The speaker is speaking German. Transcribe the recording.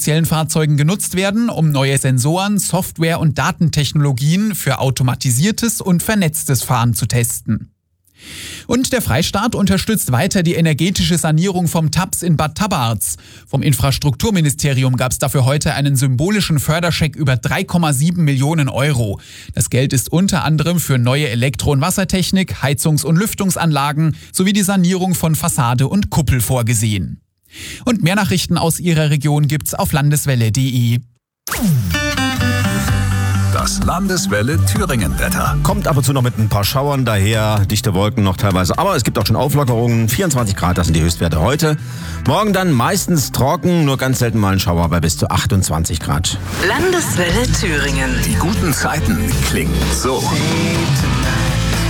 speziellen Fahrzeugen genutzt werden, um neue Sensoren, Software und Datentechnologien für automatisiertes und vernetztes Fahren zu testen. Und der Freistaat unterstützt weiter die energetische Sanierung vom Taps in Bad Tabarz. Vom Infrastrukturministerium gab es dafür heute einen symbolischen Förderscheck über 3,7 Millionen Euro. Das Geld ist unter anderem für neue Elektro- und Wassertechnik, Heizungs- und Lüftungsanlagen sowie die Sanierung von Fassade und Kuppel vorgesehen. Und mehr Nachrichten aus Ihrer Region gibt's auf landeswelle.de. Das Landeswelle Thüringen-Wetter. Kommt ab und zu noch mit ein paar Schauern daher, dichte Wolken noch teilweise. Aber es gibt auch schon Auflockerungen. 24 Grad, das sind die Höchstwerte heute. Morgen dann meistens trocken, nur ganz selten mal ein Schauer bei bis zu 28 Grad. Landeswelle Thüringen. Die guten Zeiten klingen so.